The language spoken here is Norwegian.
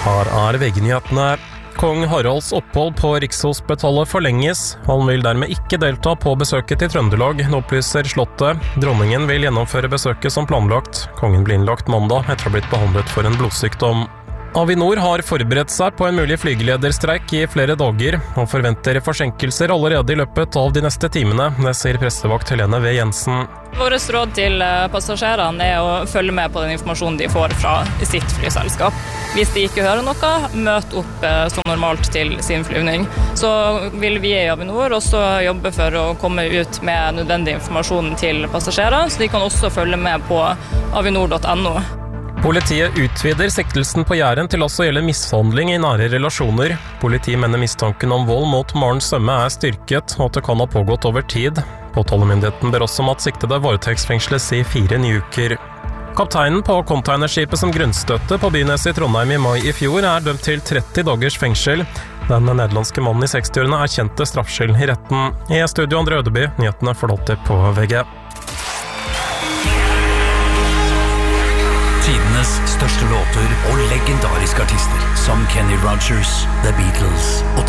Her VG-nyhetene. Kong Haralds opphold på Rikshospitalet forlenges. Han vil dermed ikke delta på besøket til Trøndelag, nå opplyser Slottet. Dronningen vil gjennomføre besøket som planlagt. Kongen blir innlagt mandag etter å ha blitt behandlet for en blodsykdom. Avinor har forberedt seg på en mulig flygelederstreik i flere dager, og forventer forsinkelser allerede i løpet av de neste timene, det sier pressevakt Helene V. Jensen. Vårt råd til passasjerene å følge med på den informasjonen de får fra sitt flyselskap. Hvis de ikke hører noe, møt opp som normalt til sin flyvning. Så vil vi i Avinor også jobbe for å komme ut med nødvendig informasjon til passasjerer, så de kan også følge med på avinor.no. Politiet utvider siktelsen på Jæren til også å gjelde mishandling i nære relasjoner. Politiet mener mistanken om vold mot Maren Sømme styrket, og at det kan ha pågått over tid. Påtalemyndigheten ber også om at siktede varetektsfengsles i 4 nye uker. Kapteinen på containerskipet som grunnstøtte på Bynes i Trondheim i mai i fjor dømt til 30 dagers fengsel. Den nederlandske mannen i 60-årene kjente straffskyld i retten. I studio Andre Ødeby, nyhetene forlater på VG. Tidenes største låter og legendariske artister som Kenny Rogers, The Beatles og